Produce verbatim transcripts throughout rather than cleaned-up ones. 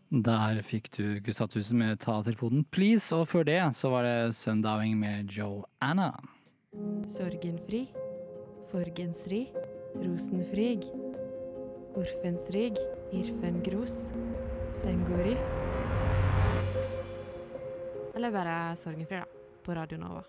Der fikk du Gustav Tusen med Ta telefonen, please. Og før det så var det Sundowing med Joanna. Sorgenfri, forgensri, rosenfrig, orfensrygg, irfengros, sengoriff. Eller bare sorgenfri da, på Radio Nova.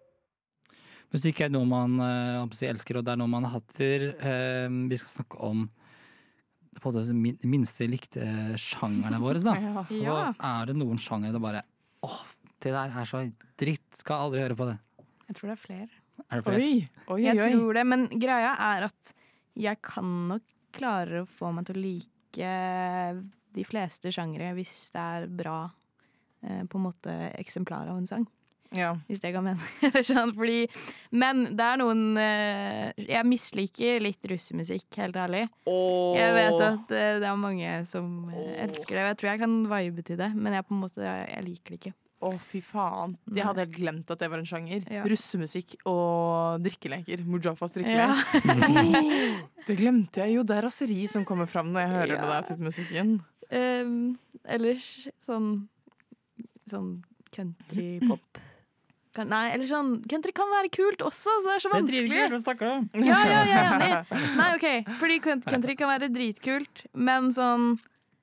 Musikk er noe man uh, elsker, og det er noe man hatter. Uh, vi skal snakke om på det minste likte sjangerne våre, da. Ja. Og er det noen sjangere det bare, åh, det der er så dritt, skal aldri høre på det. Jeg tror det er flere. Er det flere? Oi, oi, Jeg oi. tror det, men greia er at jeg kan nok klare å få meg til å like de fleste sjangere hvis det er bra eh, på en måte eksemplar av en sang. Ja. Hvis det kan mene. Sånn, fordi, men det er noen eh, jeg misliker litt russemusikk, helt ærlig. Åh. Jeg vet at eh, det er mange som eh, elsker det, og jeg tror jeg kan vibe til det, men jeg på en måte, jeg, jeg liker det ikke. Å, fy faen. Jeg hadde helt glemt at det var en sjanger. Ja. Russemusikk og drikkeleker. Mujafas drikkelek. Ja. Det glemte jeg jo. Det er raseri som kommer fram når jeg hører Ja. det der type musikken. Um, ellers sånn sånn country-pop. Kan, nei, eller sånn country kan være kult også, så det er så vanskelig. å snakke om. Ja, ja, jeg er enig. Nei, ok, fordi country kan være dritkult, men sånn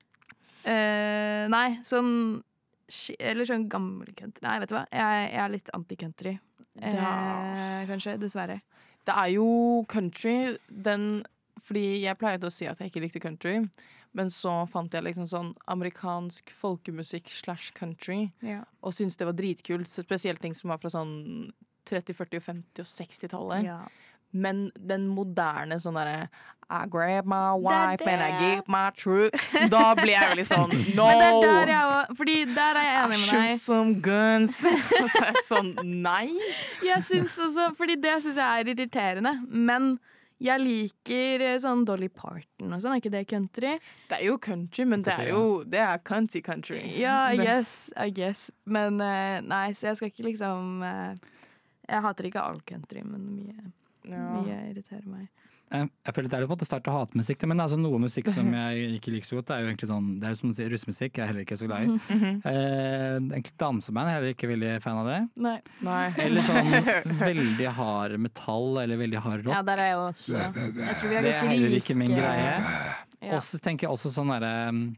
uh, nei, sånn eller sånn gammel country. Nei, vet du hva? Jeg, jeg er litt anti-country. Eh, Da- kanskje, dessverre. Det er jo country, den, fordi jeg pleide å si at jeg ikke likte country, men så fant jeg liksom sånn amerikansk folkemusikk slash country, Ja. og syntes det var dritkult, spesielt ting som var fra sånn tretti, førti, femti og seksti-tallet. Ja. Men den moderne sånn derre I grab my Det er wife and I det. give my truck. Da blir jeg veldig sånn no! Men det er der jeg også, fordi der er jeg I enig med shoot deg. some guns. Og så er jeg sånn nei. Jeg synes også, fordi det synes jeg er irriterende, men jeg liker eh, sånn Dolly Parton og sånn, er ikke det country? Det er jo country, men det er jo det er country country. Ja, I Det- guess, I guess. Men eh, nei, så jeg skal ikke liksom eh, Jeg hater ikke all country, men mye, Ja. mye irriterer meg. Jeg, jeg føler det er på en måte sterkt å hate musikk, men altså noe musikk som jeg ikke liker så godt, det er jo egentlig sånn, det er jo som å si russemusikk, jeg er heller ikke så glad i. Mhm. Eh, egentlig danseband, jeg er heller ikke veldig fan av det. Nei. Nei. Eller sånn veldig hard metall, eller veldig hard rock. Ja, der er jeg også. Jeg tror vi er Det er ganske heller like. ikke min greie. Ja. Og så tenker jeg også sånn derre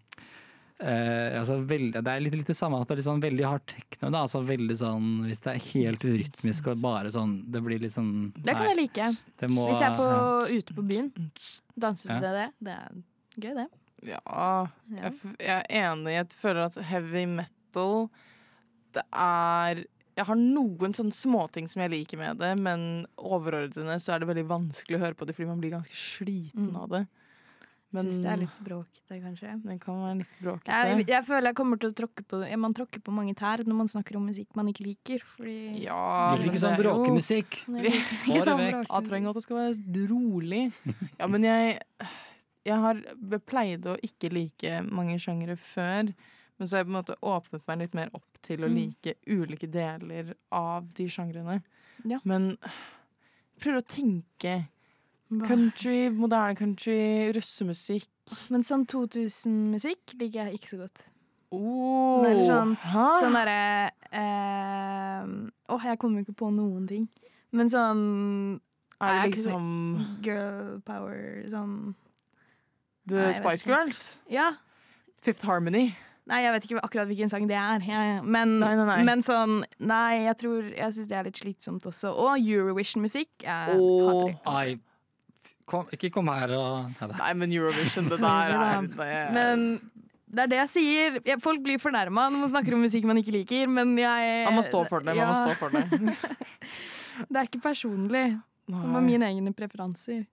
eh, altså veld, Det er litt, litt det samme at det er litt sånn veldig hard techno. Da. Altså veldig sånn, hvis det er helt rytmisk og bare sånn Det blir litt sånn Det kan jeg like. det må, Hvis jeg er på, ja. ute på byen, danser Ja. til det. Det er gøy, det. Ja, Ja. jeg, f- jeg er enig. Jeg føler at heavy metal det er Jeg har noen sånne småting som jeg liker med det, men overordnet så er det veldig vanskelig å høre på det fordi man blir ganske sliten Mm. av det. Men Syns det er litt bråkete, kanskje. den kan være litt bråkete. Jeg, jeg føler jeg kommer til å tråkke på ja, Man tråkker på mange tær når man snakker om musikk man ikke liker. Fordi Ja, Liker men ikke sånn det er jo- bråkemusikk. Jeg liker Få ikke det sånn vekk. Jeg bråkemusikk. trenger at det skal være rolig. Ja, men jeg Jeg har pleid å ikke like mange sjangere før, men så har jeg på en måte åpnet meg litt mer opp til å Mm. like ulike deler av de sjangrene. Ja. Men prøver å tenke Hva? country, moderne country, russemusikk. Men sånn to tusen-musikk liker jeg ikke så godt. Oh, Eller sånn- hæ? Sånn derre eh, Åh, jeg kommer jo ikke på noen ting. Men sånn Er er det ikke så- liksom girl power, sånn The Nei, jeg vet Spice ikke. Girls? Ja. Fifth Harmony? Nei, jeg vet ikke akkurat hvilken sang det er. Jeg, men, Nei, nei, nei. men sånn Nei, jeg tror Jeg syns det er litt slitsomt også. Og Eurovision-musikk. Jeg Åh. hater det. Ai, kom, ikke kom her og Nei da. Nei, men Eurovision, det Sorry, der da. er det, Men det er det jeg sier. Jeg, folk blir fornærma når man snakker om musikk man ikke liker, men jeg Man må stå for det. Man Ja, må stå for det. Det er ikke personlig. Det var Nei. mine egne preferanser.